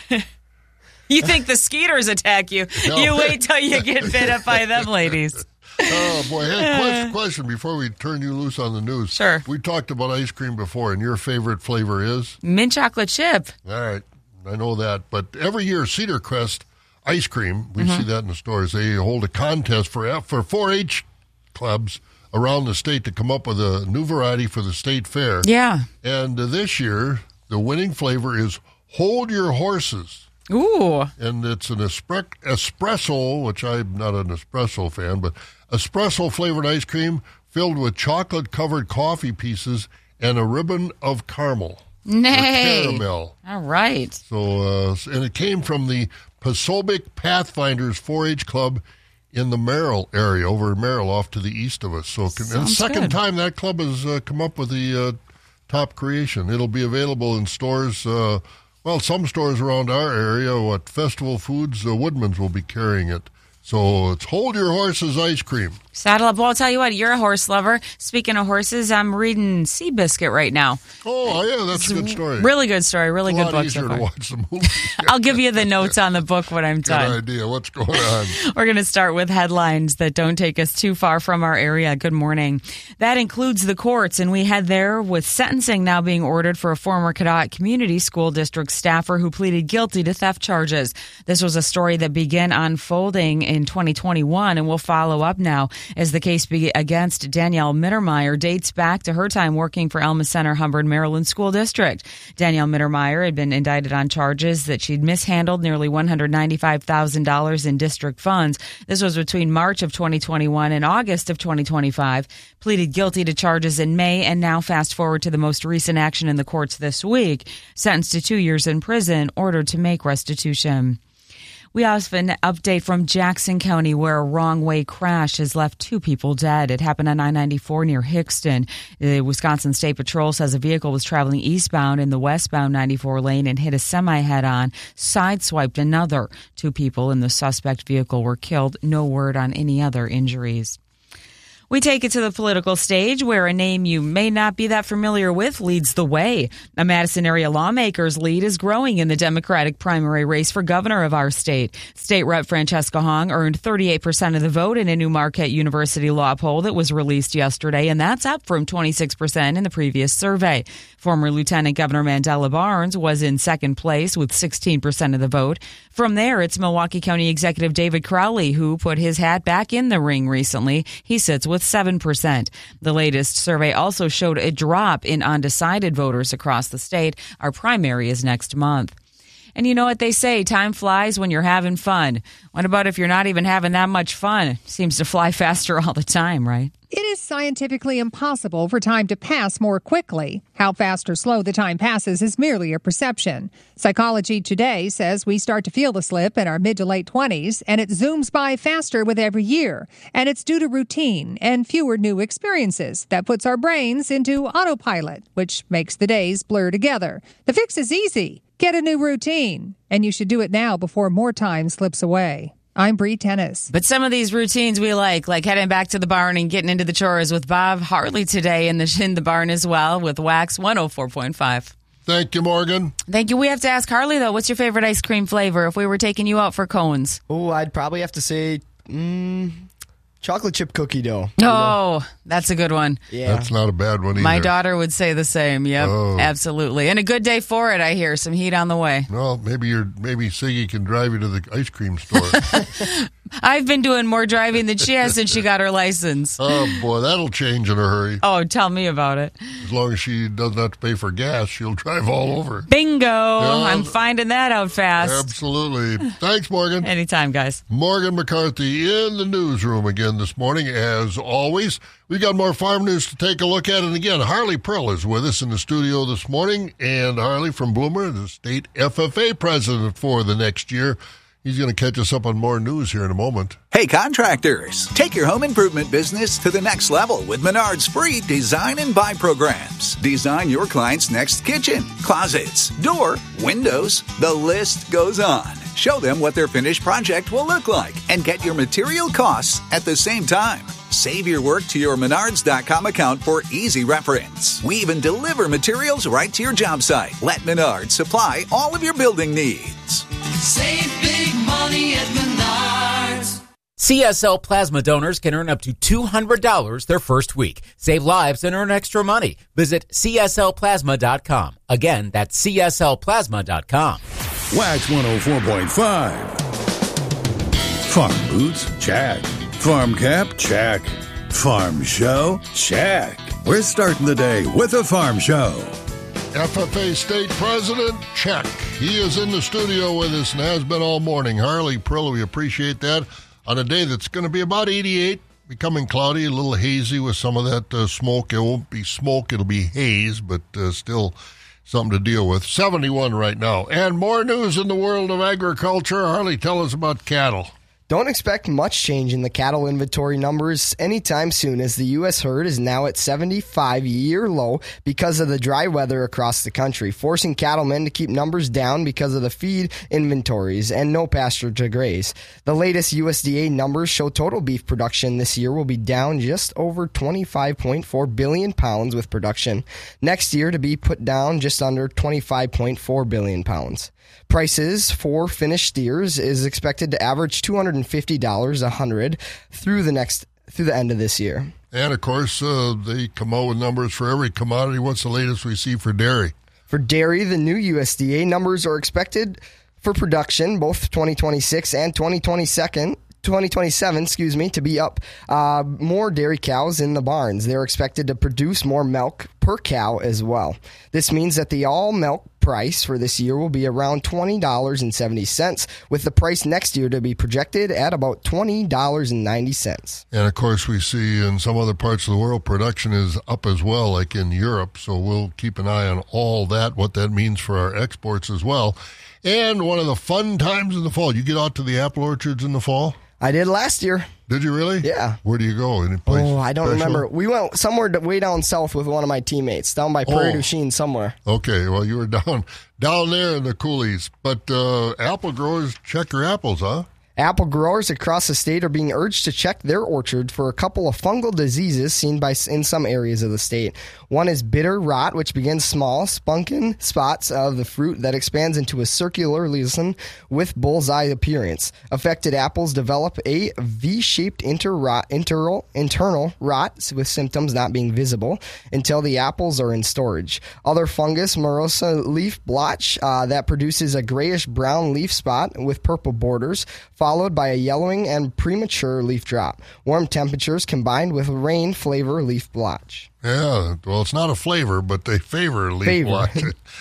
You think the Skeeters attack you. No. You wait till you get bit up by them ladies. Oh, boy. Hey, question, question before we turn you loose on the news. Sure. We talked about ice cream before, and your favorite flavor is? Mint chocolate chip. All right. I know that, but every year Cedar Crest Ice Cream, we Mhm. see that in the stores. They hold a contest for for four H clubs around the state to come up with a new variety for the state fair. Yeah. And uh, this year, the winning flavor is Hold Your Horses. Ooh. And it's an espre- espresso, which I'm not an espresso fan, but espresso flavored ice cream filled with chocolate covered coffee pieces and a ribbon of caramel. Nay. Caramel. All right. So, uh, and it came from the Posobiec Pathfinders four H Club in the Merrill area, over in Merrill, off to the east of us. So, can, and the second good. time that club has uh, come up with the uh, top creation. It'll be available in stores, uh, well, some stores around our area. What Festival Foods, uh, Woodman's will be carrying it. So it's Hold Your Horses ice cream. Saddle up. Well, I'll tell you what, you're a horse lover. Speaking of horses, I'm reading Seabiscuit right now. Oh, yeah, that's a good story. Really good story. Really It's a good lot book so easier far. to watch the movie. I'll give you the notes on the book when I'm Good done. idea. What's going on? We're going to start with headlines that don't take us too far from our area. Good morning. That includes the courts, and we head there with sentencing now being ordered for a former Cadott Community School District staffer who pleaded guilty to theft charges. This was a story that began unfolding in twenty twenty-one and will follow up now as the case be- against Danielle Mittermeier dates back to her time working for Elma Center Humbird, Maryland School District. Danielle Mittermeier had been indicted on charges that she'd mishandled nearly one hundred ninety-five thousand dollars in district funds. This was between March of twenty twenty-one and August of twenty twenty-five. Pleaded guilty to charges in May, and now fast forward to the most recent action in the courts this week. Sentenced to two years in prison, ordered to make restitution. We also have an update from Jackson County where a wrong-way crash has left two people dead. It happened on I ninety-four near Hickston. The Wisconsin State Patrol says a vehicle was traveling eastbound in the westbound ninety-four lane and hit a semi head-on, sideswiped another. Two people in the suspect vehicle were killed. No word on any other injuries. We take it to the political stage where a name you may not be that familiar with leads the way. A Madison area lawmaker's lead is growing in the Democratic primary race for governor of our state. State Rep Francesca Hong earned thirty-eight percent of the vote in a new Marquette University law poll that was released yesterday, and that's up from twenty-six percent in the previous survey. Former Lieutenant Governor Mandela Barnes was in second place with sixteen percent of the vote. From there, it's Milwaukee County Executive David Crowley who put his hat back in the ring recently. He sits with seven percent. The latest survey also showed a drop in undecided voters across the state. Our primary is next month. And you know what they say, time flies when you're having fun. What about if you're not even having that much fun? It seems to fly faster all the time, right? It is scientifically impossible for time to pass more quickly. How fast or slow the time passes is merely a perception. Psychology Today says we start to feel the slip in our mid to late twenties, and it zooms by faster with every year. And it's due to routine and fewer new experiences that puts our brains into autopilot, which makes the days blur together. The fix is easy. Get a new routine, and you should do it now before more time slips away. I'm Bree Tennis. But some of these routines we like, like heading back to the barn and getting into the chores with Bob Hartley today in the, in the barn as well with Wax one oh four point five. Thank you, Morgan. Thank you. We have to ask Harley, though, what's your favorite ice cream flavor if we were taking you out for cones? Oh, I'd probably have to say mm, Chocolate chip cookie dough. Oh, that's a good one. Yeah. That's not a bad one either. My daughter would say the same. Yep, Oh. absolutely. And a good day for it, I hear. Some heat on the way. Well, maybe you're maybe Siggy can drive you to the ice cream store. I've been doing more driving than she has since she got her license. Oh, boy, that'll change in a hurry. Oh, tell me about it. As long as she doesn't have to pay for gas, she'll drive all over. Bingo. Yeah. I'm finding that out fast. Absolutely. Thanks, Morgan. Anytime, guys. Morgan McCarthy in the newsroom again this morning. As always, we got more farm news to take a look at. And again, Harley Pearl is with us in the studio this morning. And Harley from Bloomer, the state F F A president for the next year. He's going to catch us up on more news here in a moment. Hey, contractors, take your home improvement business to the next level with Menard's free design and buy programs. Design your client's next kitchen, closets, door, windows, the list goes on. Show them what their finished project will look like and get your material costs at the same time. Save your work to your Menards dot com account for easy reference. We even deliver materials right to your job site. Let Menards supply all of your building needs. Save big money at Menards. C S L Plasma donors can earn up to two hundred dollars their first week. Save lives and earn extra money. Visit C S L plasma dot com. Again, that's C S L plasma dot com. Wax one oh four point five. Farm boots? Check. Farm cap? Check. Farm show? Check. We're starting the day with a farm show. F F A state president, check. He is in the studio with us and has been all morning. Harley Pearl, we appreciate that. On a day that's going to be about eighty-eight, becoming cloudy, a little hazy with some of that uh, smoke. It won't be smoke, it'll be haze, but uh, still something to deal with. seventy-one right now. And more news in the world of agriculture. Harley, tell us about cattle. Don't expect much change in the cattle inventory numbers anytime soon, as the U S herd is now at seventy-five-year low because of the dry weather across the country, forcing cattlemen to keep numbers down because of the feed inventories and no pasture to graze. The latest U S D A numbers show total beef production this year will be down just over twenty-five point four billion pounds, with production next year to be put down just under twenty-five point four billion pounds. Prices for finished steers is expected to average two hundred fifty dollars a hundred through the next through the end of this year. And of course, uh, they come out with numbers for every commodity. What's the latest we see for dairy? For dairy, the new U S D A numbers are expected for production, both twenty twenty-six and twenty twenty-seven. twenty twenty-seven, excuse me, to be up uh, more dairy cows in the barns. They're expected to produce more milk per cow as well. This means that the all milk price for this year will be around twenty dollars and seventy cents, with the price next year to be projected at about twenty dollars and ninety cents. And of course, we see in some other parts of the world, production is up as well, like in Europe. So we'll keep an eye on all that, what that means for our exports as well. And one of the fun times in the fall, you get out to the apple orchards in the fall? I did last year. Did you really? Yeah. Where do you go? Any place Oh, I don't special? remember. We went somewhere way down south with one of my teammates, down by Prairie Oh. du Chien somewhere. Okay, well, you were down down there in the coulees. But uh, apple growers check your apples, huh? Apple growers across the state are being urged to check their orchard for a couple of fungal diseases seen by in some areas of the state. One is bitter rot, which begins small, spunken spots of the fruit that expands into a circular lesion with bullseye appearance. Affected apples develop a V-shaped inter-rot, internal, internal rot with symptoms not being visible until the apples are in storage. Other fungus, morosa leaf blotch, uh, that produces a grayish-brown leaf spot with purple borders, followed by a yellowing and premature leaf drop. Warm temperatures combined with rain flavor leaf blotch. Yeah, well, it's not a flavor, but they favor leaf Favor. blotch.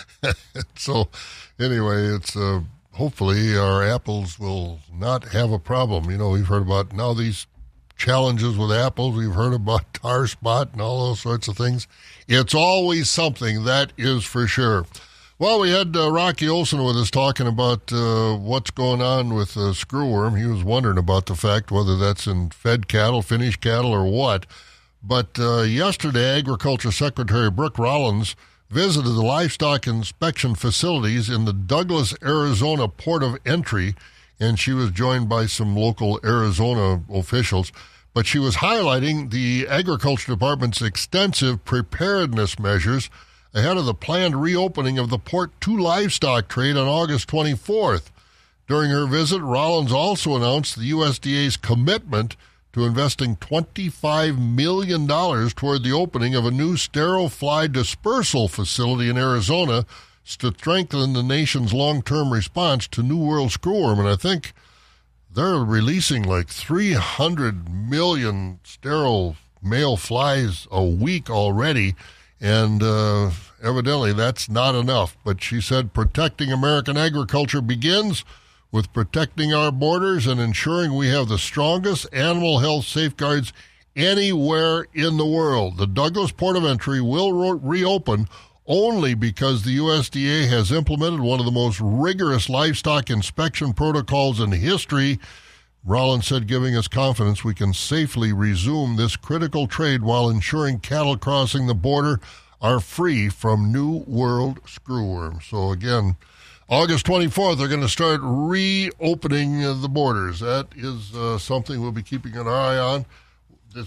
So, anyway, it's uh, hopefully our apples will not have a problem. You know, we've heard about now these challenges with apples. We've heard about tar spot and all those sorts of things. It's always something, that is for sure. Well, we had uh, Rocky Olson with us talking about uh, what's going on with uh, screwworm. He was wondering about the fact whether that's in fed cattle, finished cattle, or what. But uh, yesterday, Agriculture Secretary Brooke Rollins visited the livestock inspection facilities in the Douglas, Arizona port of entry, and she was joined by some local Arizona officials. But she was highlighting the Agriculture Department's extensive preparedness measures ahead of the planned reopening of the Port two livestock trade on August twenty-fourth. During her visit, Rollins also announced the U S D A's commitment to investing twenty-five million dollars toward the opening of a new sterile fly dispersal facility in Arizona to strengthen the nation's long-term response to New World screwworm. And I think they're releasing like three hundred million sterile male flies a week already, and uh, evidently that's not enough. But she said protecting American agriculture begins with protecting our borders and ensuring we have the strongest animal health safeguards anywhere in the world. The Douglas Port of Entry will re- reopen only because the U S D A has implemented one of the most rigorous livestock inspection protocols in history. Rollins said, giving us confidence we can safely resume this critical trade while ensuring cattle crossing the border are free from New World screwworm. So again, August twenty-fourth, they're going to start reopening uh, the borders. That is uh, something we'll be keeping an eye on. This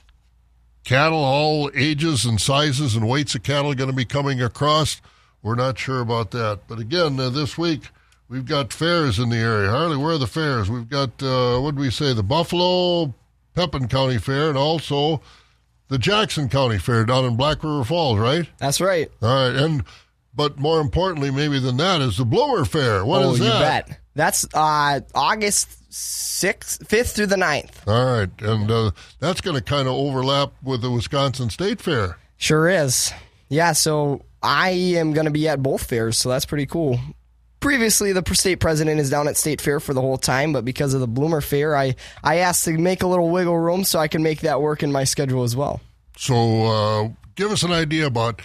cattle, all ages and sizes and weights of cattle are going to be coming across. We're not sure about that. But again, uh, this week, we've got fairs in the area. Harley, where are the fairs? We've got, uh, what did we say, the Buffalo Pepin County Fair and also the Jackson County Fair down in Black River Falls, right? That's right. All right, and but more importantly, maybe than that, is the Bloomer Fair. What oh, is that? You bet. That's uh, August sixth, fifth through the ninth. All right, and uh, that's going to kind of overlap with the Wisconsin State Fair. Sure is. Yeah, so I am going to be at both fairs, so that's pretty cool. Previously, the state president is down at State Fair for the whole time, but because of the Bloomer Fair, I, I asked to make a little wiggle room so I can make that work in my schedule as well. So uh, give us an idea about...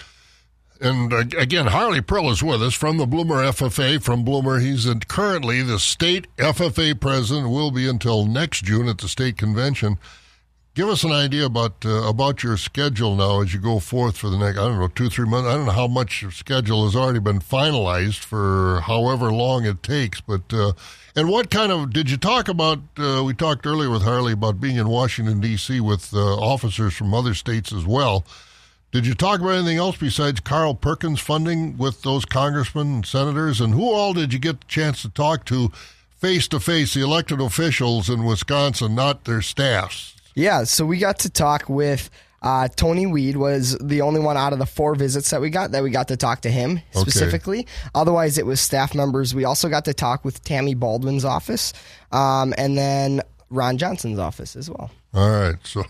And uh, again, Harley Prill is with us from the Bloomer F F A. From Bloomer, he's in, currently the state F F A president, will be until next June at the state convention. Give us an idea about uh, about your schedule now as you go forth for the next, I don't know, two, three months. I don't know how much your schedule has already been finalized for however long it takes. But uh, and what kind of, did you talk about, uh, we talked earlier with Harley about being in Washington, D C with uh, officers from other states as well. Did you talk about anything else besides Carl Perkins funding with those congressmen and senators? And who all did you get the chance to talk to face-to-face, the elected officials in Wisconsin, not their staffs? Yeah, so we got to talk with uh, Tony Weed was the only one out of the four visits that we got that we got to talk to him specifically. Okay. Otherwise, it was staff members. We also got to talk with Tammy Baldwin's office um, and then Ron Johnson's office as well. All right, so...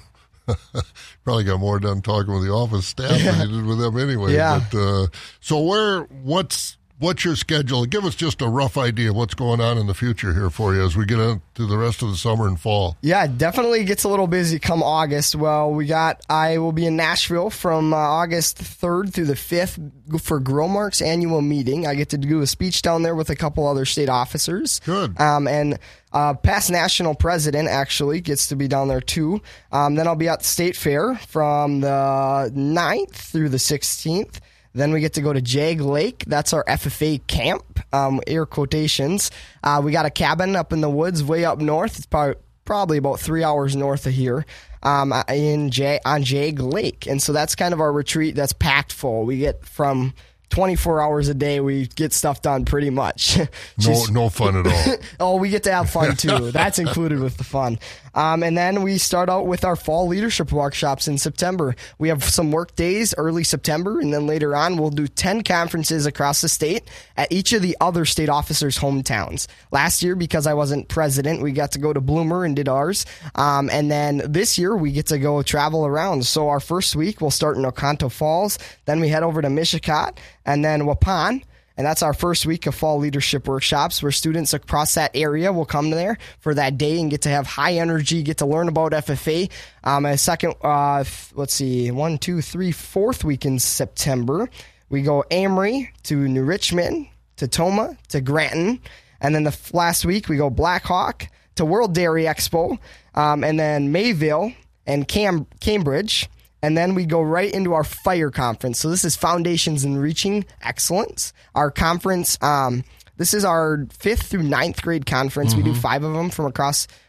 Probably got more done talking with the office staff yeah. than you did with them anyway. Yeah. But, uh, so where, what's, what's your schedule? Give us just a rough idea of what's going on in the future here for you as we get into the rest of the summer and fall. Yeah, definitely gets a little busy come August. Well, we got, I will be in Nashville from uh, August third through the fifth for Growmark's annual meeting. I get to do a speech down there with a couple other state officers. Good. Um, and Uh, past national president actually gets to be down there too. Um, then I'll be at the State Fair from the ninth through the sixteenth. Then we get to go to Jag Lake. That's our F F A camp, um, air quotations. Uh, we got a cabin up in the woods way up north. It's probably, probably about three hours north of here um, in Jag, on Jag Lake. And so that's kind of our retreat that's packed full. We get from... twenty-four hours a day, we get stuff done pretty much. Just, no no fun at all. Oh, we get to have fun too. That's included with the fun. Um, and then we start out with our fall leadership workshops in September. We have some work days early September, and then later on we'll do ten conferences across the state at each of the other state officers' hometowns. Last year, because I wasn't president, we got to go to Bloomer and did ours. Um, and then this year we get to go travel around. So our first week we'll start in Oconto Falls, then we head over to Mishicot, and then Waupun, and that's our first week of fall leadership workshops where students across that area will come there for that day and get to have high energy, get to learn about F F A. Um, a second, uh, let's see, one, two, three, fourth week in September, we go Amory to New Richmond, to Toma, to Granton, and then the last week we go Blackhawk to World Dairy Expo, um, and then Mayville and Cam- Cambridge. And then we go right into our FIRE conference. So this is Foundations in Reaching Excellence. Our conference, um, this is our fifth through ninth grade conference. Mm-hmm. We do five of them from across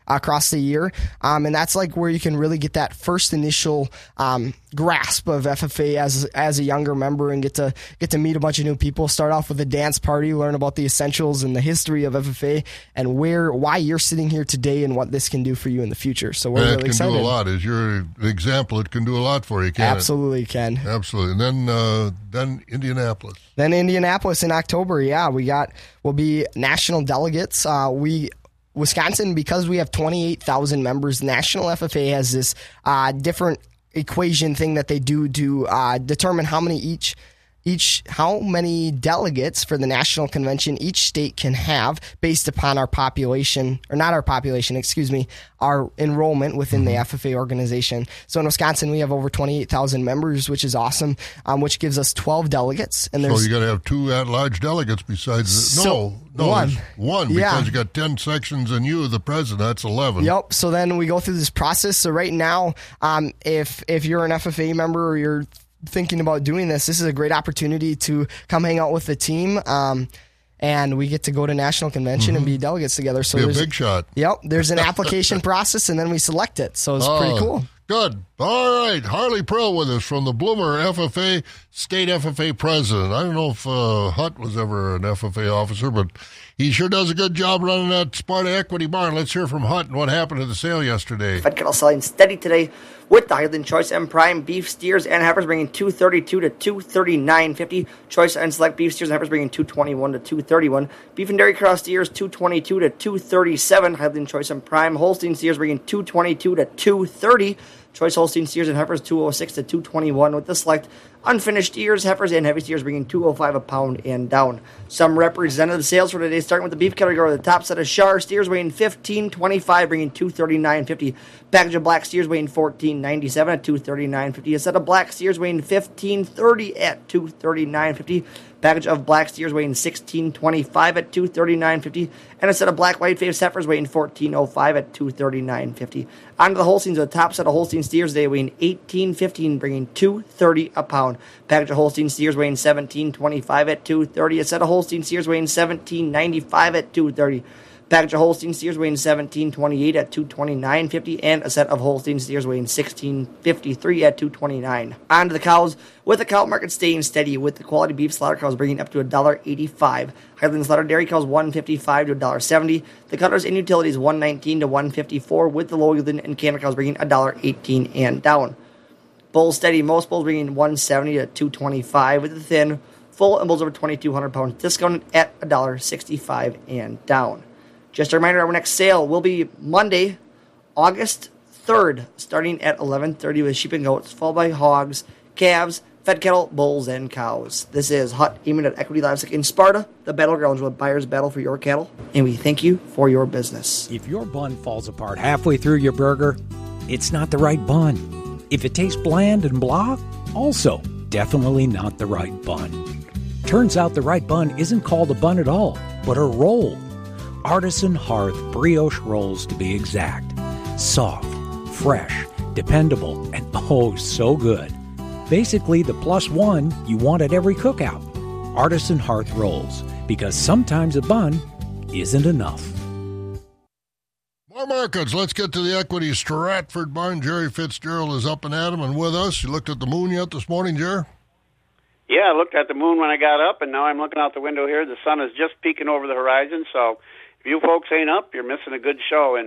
across the year. Um, and that's like where you can really get that first initial um, grasp of F F A as as a younger member and get to get to meet a bunch of new people. Start off with a dance party, learn about the essentials and the history of F F A and where why you're sitting here today and what this can do for you in the future. So we're and really it can excited. do a lot. As your example, it can do a lot for you, can't Absolutely it? can. Absolutely. And then uh, then Indianapolis. Then Indianapolis in October. Yeah, we got we'll be national delegates. Uh, we Wisconsin, because we have twenty-eight thousand members, National F F A has this uh, different equation thing that they do to uh, determine how many each each how many delegates for the national convention each state can have based upon our population, or not our population, excuse me, our enrollment within the F F A organization. So in Wisconsin, we have over twenty-eight thousand members, which is awesome, um, which gives us twelve delegates. And there's so you got to have two at-large delegates besides the, so, no, no, one, one because yeah. you got ten sections and you, the president, that's eleven. Yep. So then we go through this process. So right now, um, if if you're an F F A member or you're thinking about doing this, this is a great opportunity to come hang out with the team. Um, and we get to go to national convention mm-hmm. and be delegates together. So be a there's big shot. Yep. There's an application process, and then we select it. So it's oh, pretty cool. Good. All right. Harley Pearl with us from the Bloomer F F A, State F F A president. I don't know if uh, Hutt was ever an F F A officer, but he sure does a good job running that Sparta Equity Barn. Let's hear from Hutt and what happened at the sale yesterday. Fed cattle selling steady today with the Highland Choice and Prime beef steers and heifers bringing two thirty-two to two thirty-nine fifty. Choice and Select beef steers and heifers bringing two twenty-one to two thirty-one. Beef and dairy cross steers two twenty-two to two thirty-seven. Highland Choice and Prime Holstein steers bringing two twenty-two to two thirty. Choice Holstein steers and heifers two oh six to two twenty-one, with the Select unfinished steers, heifers, and heavy steers bringing two oh five a pound and down. Some representative sales for today, starting with the beef category. The top set of Shar steers weighing fifteen twenty-five, bringing two thirty-nine fifty. Package of black steers weighing fourteen ninety-seven at two thirty-nine fifty. A set of black steers weighing fifteen thirty at two thirty-nine fifty. Package of black steers weighing sixteen twenty-five at two thirty-nine fifty, and a set of black white face heifers weighing fourteen oh five at two thirty-nine fifty. On to the Holsteins, the top set of Holstein steers today weighing eighteen fifteen, bringing two thirty a pound. Package of Holstein steers weighing seventeen twenty-five at two thirty. A set of Holstein steers weighing seventeen ninety-five at two thirty. Package of Holstein steers weighing seventeen twenty-eight at two twenty-nine fifty, and a set of Holstein steers weighing sixteen fifty-three at two twenty-nine. On to the cows, with the cow market staying steady, with the quality beef slaughter cows bringing up to one dollar eighty-five. Highland slaughter dairy cows one fifty-five to one dollar seventy. The cutters and utilities one nineteen to one fifty-four, with the low yielding and canner cows bringing one dollar eighteen and down. Bulls steady, most bulls bringing one seventy to two twenty-five, with the thin, full, and bulls over twenty-two hundred pounds discounted at one dollar sixty-five and down. Just a reminder, our next sale will be Monday, August third, starting at eleven thirty with sheep and goats, followed by hogs, calves, fed cattle, bulls, and cows. This is Hutt aiming at Equity Livestock in Sparta, the battlegrounds where buyers battle for your cattle, and we thank you for your business. If your bun falls apart halfway through your burger, it's not the right bun. If it tastes bland and blah, also definitely not the right bun. Turns out the right bun isn't called a bun at all, but a roll. Artisan Hearth brioche rolls, to be exact. Soft, fresh, dependable, and oh so good. Basically the plus one you want at every cookout. Artisan Hearth rolls, because sometimes a bun isn't enough. More markets. Let's get to the Equity Stratford Barn. Jerry Fitzgerald is up and at 'em and with us. You looked at the moon yet this morning, Jerry? Yeah, I looked at the moon when I got up, and now I'm looking out the window here. The sun is just peeking over the horizon, so if you folks ain't up, you're missing a good show. And